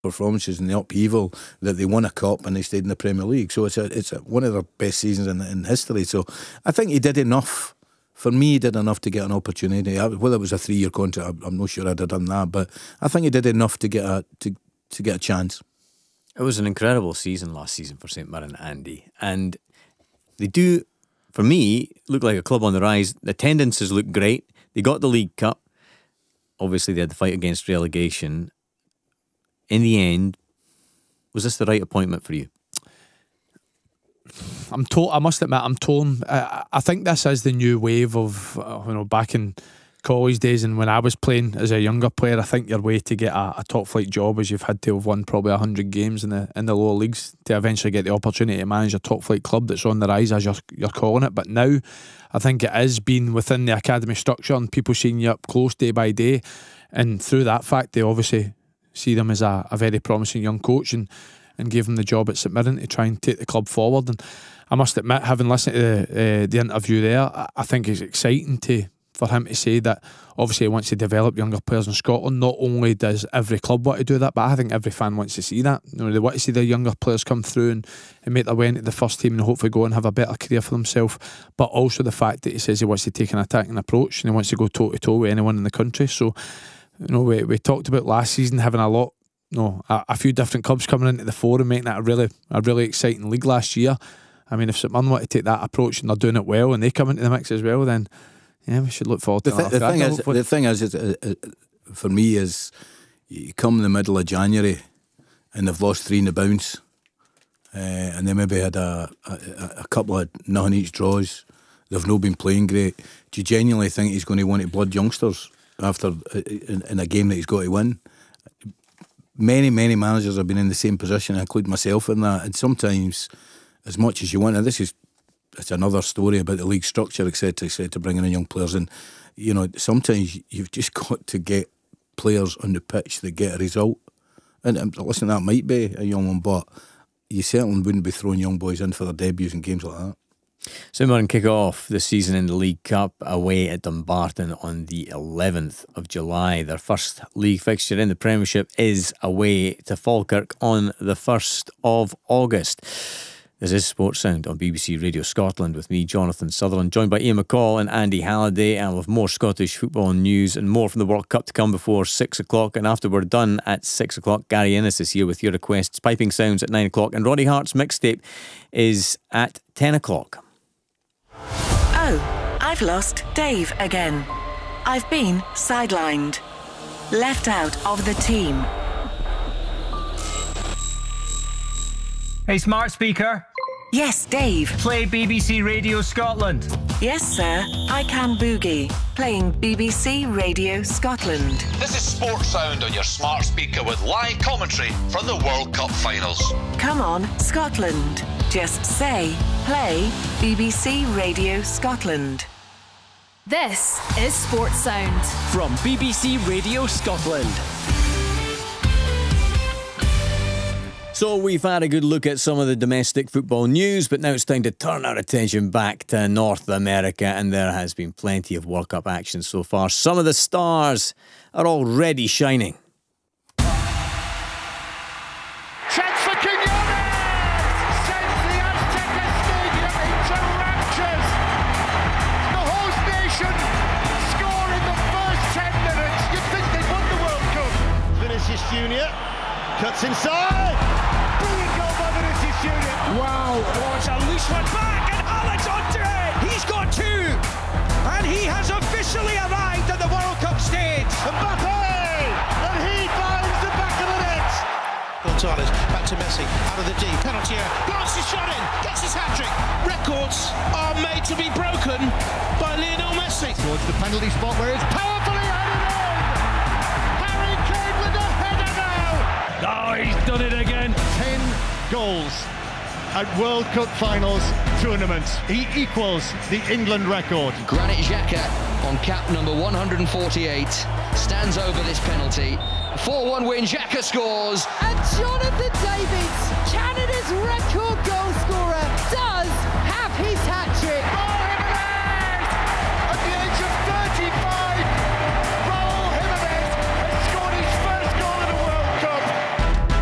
performances and the upheaval that they won a cup and they stayed in the Premier League. So it's one of their best seasons in history. So I think he did enough. For me, he did enough to get an opportunity. Whether it was a 3-year contract, I'm not sure I'd have done that, but I think he did enough to get a chance. It was an incredible season last season for St Mirren, Andy, and they do, for me, look like a club on the rise. The attendances look great. They got the League Cup. Obviously, they had the fight against relegation. In the end, was this the right appointment for you? I must admit, I'm torn. I think this is the new wave of back in college days and when I was playing as a younger player. I think your way to get a top flight job is you've had to have won probably 100 games in the lower leagues to eventually get the opportunity to manage a top flight club that's on the rise, as you're calling it. But now I think it is being within the academy structure and people seeing you up close day by day, and through that fact they obviously see them as a very promising young coach and gave him the job at St Mirren to try and take the club forward. And I must admit, having listened to the interview there, I think it's exciting for him to say that obviously he wants to develop younger players in Scotland. Not only does every club want to do that, but I think every fan wants to see that. They want to see their younger players come through and make their way into the first team and hopefully go and have a better career for themselves. But also the fact that he says he wants to take an attacking approach and he wants to go toe to toe with anyone in the country. So we talked about last season having a few different clubs coming into the fore and making that a really exciting league last year. I mean, if St Mirren want to take that approach and they're doing it well and they come into the mix as well, then yeah, we should look forward to that. The thing is, for me, is you come in the middle of January and they've lost 3 in the bounce, and they maybe had a couple of nothing each draws. They've not been playing great. Do you genuinely think he's going to want to blood youngsters after in a game that he's got to win? Many managers have been in the same position, including myself in that. And sometimes, as much as you want, and it's another story about the league structure, etc., bringing in young players. And sometimes you've just got to get players on the pitch that get a result. And listen, that might be a young one, but you certainly wouldn't be throwing young boys in for their debuts in games like that. St Mirren kick off the season in the League Cup away at Dumbarton on the 11th of July. Their first league fixture in the Premiership is away to Falkirk on the 1st of August. This is Sports Sound on BBC Radio Scotland with me, Jonathan Sutherland, joined by Ian McCall and Andy Halliday, and with more Scottish football news and more from the World Cup to come before 6 o'clock. And after we're done at 6 o'clock, Gary Innes is here with your requests. Piping Sounds at 9 o'clock, and Roddy Hart's mixtape is at 10 o'clock. Oh, I've lost Dave again. I've been sidelined, left out of the team. Hey, smart speaker. Yes, Dave. Play BBC Radio Scotland. Yes, sir. I can boogie. Playing BBC Radio Scotland. This is Sports Sound on your smart speaker with live commentary from the World Cup finals. Come on, Scotland. Just say, play BBC Radio Scotland. This is Sports Sound from BBC Radio Scotland. So we've had a good look at some of the domestic football news, but now it's time to turn our attention back to North America, and there has been plenty of World Cup action so far. Some of the stars are already shining. Chance for Quiñones! Sends the Azteca Stadium into raptures! The host nation scoring the first 10 minutes. You'd think they'd won the World Cup. Vinicius Junior cuts inside. Brilliant goal by Vinicius Junior. Wow. Oh, it's a loose one back, and Alexandre, he's got 2. And he has officially arrived at the World Cup stage. Mbappe! And he finds the back of the net. Gonzalez, back to Messi, out of the D, penalty area, blasts his shot in, gets his hat-trick. Records are made to be broken by Lionel Messi. Towards the penalty spot where it's powerfully headed in. Harry Kane with the header now. Oh, he's done it again. 10 goals at World Cup finals tournaments. He equals the England record. Granit Xhaka on cap number 148 stands over this penalty. 4-1 win, Xhaka scores. And Jonathan David, Canada's record goal